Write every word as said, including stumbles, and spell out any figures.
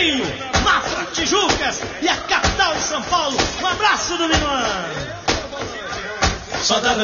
Rio, Mafra, Tijucas e a capital de São Paulo. Um abraço do Minuano.